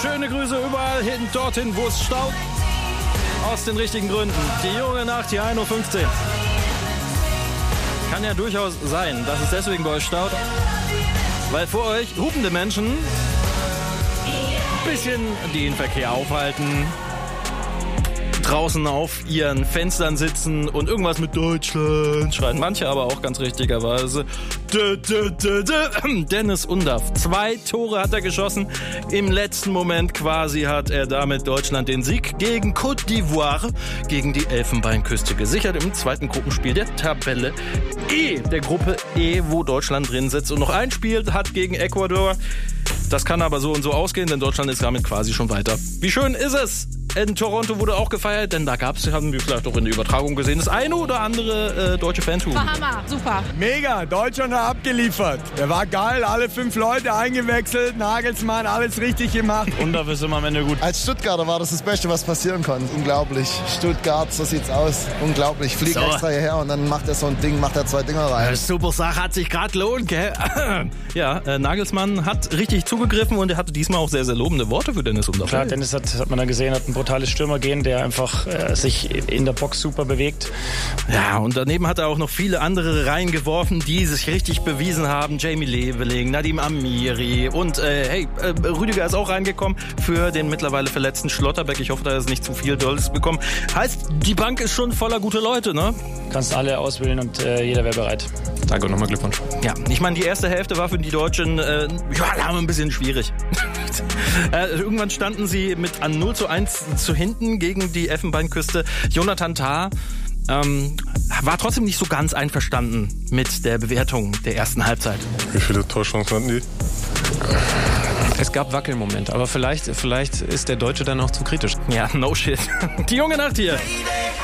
schöne Grüße überall hin, dorthin, wo es staut. Aus den richtigen Gründen. Die junge Nacht, hier 1.15 Uhr. Kann ja durchaus sein, dass es deswegen bei euch staut. Weil vor euch hupende Menschen ein bisschen den Verkehr aufhalten, draußen auf ihren Fenstern sitzen und irgendwas mit Deutschland schreien. Manche aber auch ganz richtigerweise. Dennis Undaff. 2 Tore hat er geschossen. Im letzten Moment quasi hat er damit Deutschland den Sieg gegen Côte d'Ivoire, gegen die Elfenbeinküste gesichert im zweiten Gruppenspiel der Tabelle E, der Gruppe E, wo Deutschland drin sitzt und noch ein Spiel hat gegen Ecuador. Das kann aber so und so ausgehen, denn Deutschland ist damit quasi schon weiter. Wie schön ist es? In Toronto wurde auch gefeiert, denn da haben wir vielleicht auch in der Übertragung gesehen, das eine oder andere deutsche Fantum. War Hammer, super. Mega, Deutschland hat abgeliefert. Der war geil, alle 5 Leute eingewechselt, Nagelsmann, alles richtig gemacht. Und dafür ist immer am Ende gut. Als Stuttgarter war das Beste, was passieren kann. Unglaublich. Stuttgart, so sieht's aus. Unglaublich. Fliegt extra hierher und dann macht er so ein Ding, macht er 2 Dinger rein. Super Sache, hat sich gerade lohnt, gell? Ja, Nagelsmann hat richtig zugegriffen und er hatte diesmal auch sehr, sehr lobende Worte für Dennis Undaff. Klar, Dennis hat man dann gesehen, hat ein brutales Stürmergehen, der einfach sich in der Box super bewegt. Ja, und daneben hat er auch noch viele andere reingeworfen, die sich richtig bewiesen haben. Jamie Leveling, Nadim Amiri und Rüdiger ist auch reingekommen für den mittlerweile verletzten Schlotterbeck. Ich hoffe, da ist nicht zu viel Dolles bekommen. Heißt, die Bank ist schon voller guter Leute, ne? Kannst alle auswählen und jeder wäre bereit. Danke und nochmal Glückwunsch. Ja, ich meine, die erste Hälfte war für die Deutschen ein bisschen schwierig. Irgendwann standen sie mit 0:1 zu hinten gegen die Elfenbeinküste. Jonathan Tah war trotzdem nicht so ganz einverstanden mit der Bewertung der ersten Halbzeit. Wie viele Torchancen hatten die? Es gab Wackelmomente, aber vielleicht ist der Deutsche dann auch zu kritisch. Ja, no shit. Die junge Nacht hier.